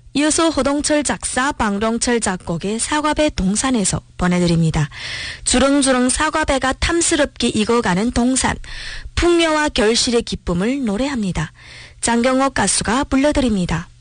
이어서 호동철 작사, 방동철 작곡의 사과배 동산에서 보내드립니다. 주렁주렁 사과배가 탐스럽게 익어가는 동산, 풍요와 결실의 기쁨을 노래합니다. 장경옥 가수가 불러드립니다.